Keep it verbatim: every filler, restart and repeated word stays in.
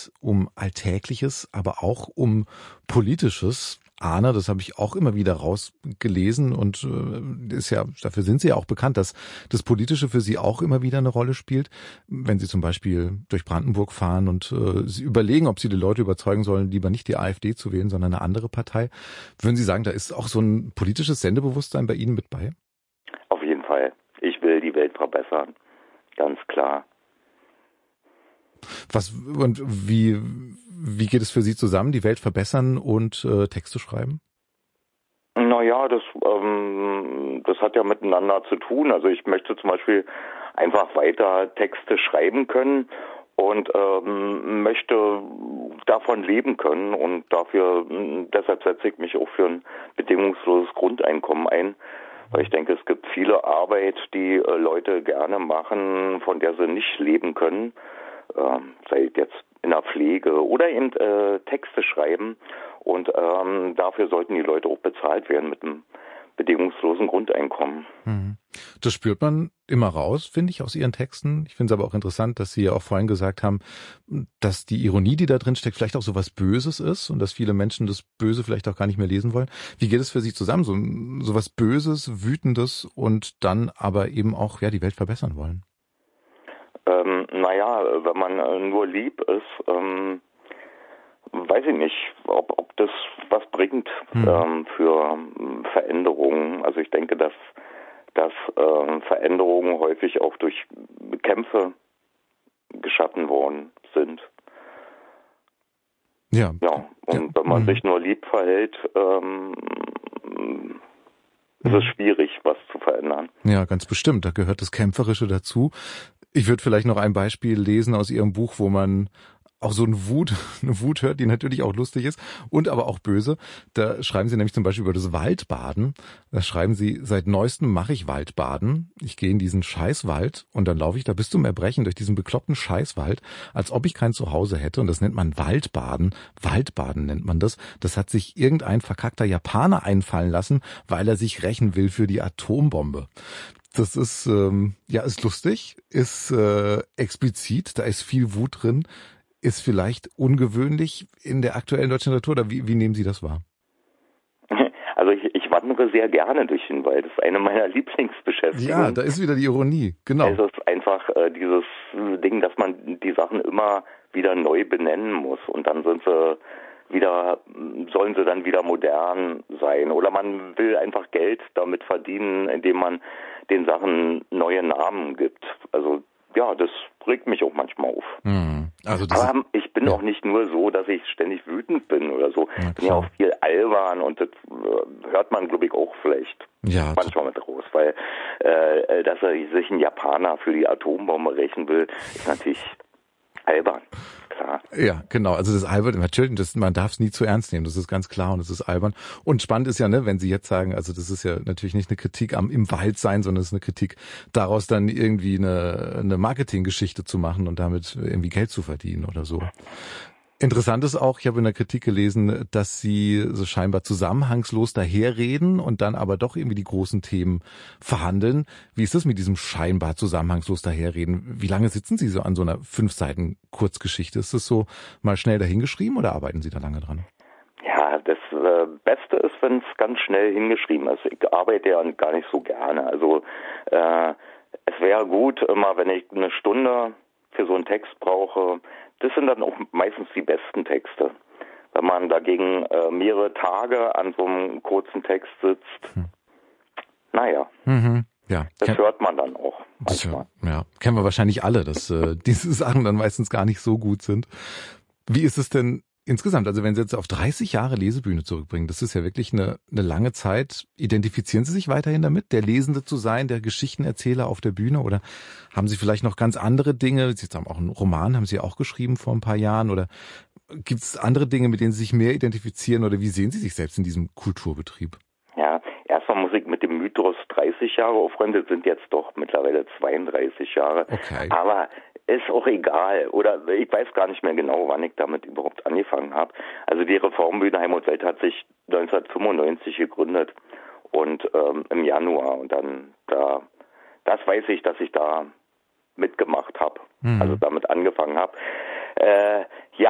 geht um Alltägliches, aber auch um Politisches. Arne, das habe ich auch immer wieder rausgelesen und äh, ist ja, dafür sind Sie ja auch bekannt, dass das Politische für Sie auch immer wieder eine Rolle spielt. Wenn Sie zum Beispiel durch Brandenburg fahren und äh, Sie überlegen, ob Sie die Leute überzeugen sollen, lieber nicht die AfD zu wählen, sondern eine andere Partei. Würden Sie sagen, da ist auch so ein politisches Sendebewusstsein bei Ihnen mit bei? Auf jeden Fall. Ich will die Welt verbessern. Ganz klar. Was und wie wie geht es für Sie zusammen, die Welt verbessern und äh, Texte schreiben? Naja, das, ähm, das hat ja miteinander zu tun. Also ich möchte zum Beispiel einfach weiter Texte schreiben können und ähm, möchte davon leben können. Und dafür, deshalb setze ich mich auch für ein bedingungsloses Grundeinkommen ein. Weil ich denke, es gibt viele Arbeit, die äh, Leute gerne machen, von der sie nicht leben können. Ähm, sei jetzt in der Pflege oder eben äh, Texte schreiben. Und ähm, dafür sollten die Leute auch bezahlt werden mit einem bedingungslosen Grundeinkommen. Das spürt man immer raus, finde ich, aus Ihren Texten. Ich finde es aber auch interessant, dass Sie ja auch vorhin gesagt haben, dass die Ironie, die da drin steckt, vielleicht auch so was Böses ist und dass viele Menschen das Böse vielleicht auch gar nicht mehr lesen wollen. Wie geht es für Sie zusammen? So, so was Böses, Wütendes und dann aber eben auch ja die Welt verbessern wollen? Ähm, naja, wenn man äh, nur lieb ist, ähm, weiß ich nicht, ob, ob das was bringt hm. ähm, für ähm, Veränderungen. Also ich denke, dass, dass ähm, Veränderungen häufig auch durch Kämpfe geschaffen worden sind. Ja. Ja, und ja. wenn man hm. sich nur lieb verhält, ähm, ist es schwierig, was zu verändern. Ja, ganz bestimmt. Da gehört das Kämpferische dazu. Ich würde vielleicht noch ein Beispiel lesen aus Ihrem Buch, wo man auch so eine Wut, eine Wut hört, die natürlich auch lustig ist und aber auch böse. Da schreiben Sie nämlich zum Beispiel über das Waldbaden. Da schreiben Sie, seit neuestem mache ich Waldbaden. Ich gehe in diesen Scheißwald und dann laufe ich da bis zum Erbrechen durch diesen bekloppten Scheißwald, als ob ich kein Zuhause hätte. Und das nennt man Waldbaden. Waldbaden nennt man das. Das hat sich irgendein verkackter Japaner einfallen lassen, weil er sich rächen will für die Atombombe. Das ist, ähm, ja, ist lustig, ist äh, explizit, da ist viel Wut drin, ist vielleicht ungewöhnlich in der aktuellen deutschen Literatur, oder wie, wie nehmen Sie das wahr? Also ich, ich wandere sehr gerne durch den Wald, das ist eine meiner Lieblingsbeschäftigungen. Ja, da ist wieder die Ironie, genau. Es ist einfach äh, dieses Ding, dass man die Sachen immer wieder neu benennen muss und dann sind sie wieder, sollen sie dann wieder modern sein oder man will einfach Geld damit verdienen, indem man den Sachen neue Namen gibt. Also ja, das regt mich auch manchmal auf. Hm. Also das Aber ist, ich bin ja. auch nicht nur so, dass ich ständig wütend bin oder so. Ja, ich bin ja auch viel albern und das äh, hört man, glaube ich, auch vielleicht ja, manchmal mit raus, weil äh, dass er sich ein Japaner für die Atombombe rächen will, ist natürlich albern. Klar. Ja, genau. Also das albern, natürlich, das, man darf es nie zu ernst nehmen. Das ist ganz klar und es ist albern. Und spannend ist ja, ne, wenn Sie jetzt sagen, also das ist ja natürlich nicht eine Kritik am im Wald sein, sondern es ist eine Kritik daraus dann irgendwie eine, eine Marketinggeschichte zu machen und damit irgendwie Geld zu verdienen oder so. Interessant ist auch, ich habe in der Kritik gelesen, dass Sie so scheinbar zusammenhangslos daherreden und dann aber doch irgendwie die großen Themen verhandeln. Wie ist das mit diesem scheinbar zusammenhangslos daherreden? Wie lange sitzen Sie so an so einer fünf Seiten Kurzgeschichte? Ist das so mal schnell dahingeschrieben oder arbeiten Sie da lange dran? Ja, das äh, Beste ist, wenn es ganz schnell hingeschrieben ist. Ich arbeite ja gar nicht so gerne. Also äh, es wäre gut, immer wenn ich eine Stunde für so einen Text brauche. Das sind dann auch meistens die besten Texte. Wenn man dagegen äh, mehrere Tage an so einem kurzen Text sitzt, hm. naja, mhm. ja. das Ken- hört man dann auch manchmal. Das, ja, kennen wir wahrscheinlich alle, dass äh, diese Sachen dann meistens gar nicht so gut sind. Wie ist es denn insgesamt? Also wenn Sie jetzt auf dreißig Jahre Lesebühne zurückbringen, das ist ja wirklich eine, eine lange Zeit. Identifizieren Sie sich weiterhin damit, der Lesende zu sein, der Geschichtenerzähler auf der Bühne? Oder haben Sie vielleicht noch ganz andere Dinge? Sie haben auch einen Roman, haben Sie auch geschrieben vor ein paar Jahren. Oder gibt es andere Dinge, mit denen Sie sich mehr identifizieren? Oder wie sehen Sie sich selbst in diesem Kulturbetrieb? Ja, erstmal muss ich mit dem Mythos dreißig Jahre aufräumen. Das sind jetzt doch mittlerweile zweiunddreißig Jahre. Okay. Aber ist auch egal. Oder ich weiß gar nicht mehr genau, wann ich damit überhaupt angefangen habe. Also die Reformbühne Heim und Welt hat sich neunzehnhundertfünfundneunzig gegründet und ähm, im Januar. Und dann, da, das weiß ich, dass ich da mitgemacht habe. Mhm. Also damit angefangen habe. Äh, ja,